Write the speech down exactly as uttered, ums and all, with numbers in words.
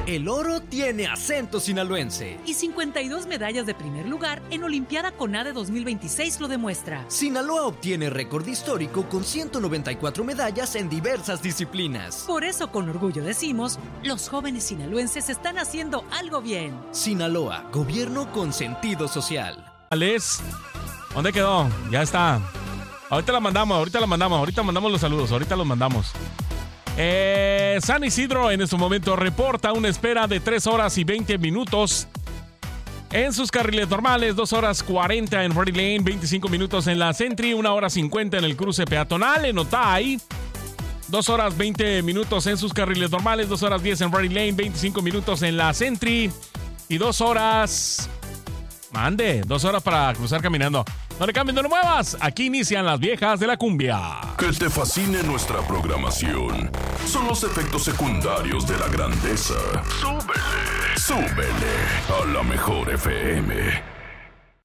El oro tiene acento sinaloense. Y cincuenta y dos medallas de primer lugar en Olimpiada CONADE dos mil veintiséis lo demuestra. Sinaloa obtiene récord histórico con ciento noventa y cuatro medallas en diversas disciplinas. Por eso con orgullo decimos, los jóvenes sinaloenses están haciendo algo bien. Sinaloa, gobierno con sentido social. Alex, ¿dónde quedó? Ya está. Ahorita la mandamos, ahorita la mandamos, ahorita mandamos los saludos, ahorita los mandamos. Eh, San Isidro en este momento reporta una espera de tres horas y veinte minutos en sus carriles normales, dos horas cuarenta en Ready Lane, veinticinco minutos en la Sentry, una hora cincuenta en el cruce peatonal en Otay, dos horas veinte minutos en sus carriles normales, dos horas diez en Ready Lane, veinticinco minutos en la Sentry y dos horas... Mande, dos horas para cruzar caminando. No le cambien, no lo muevas. Aquí inician las viejas de la cumbia. Que te fascine nuestra programación. Son los efectos secundarios de la grandeza. Súbele, súbele a la mejor F M.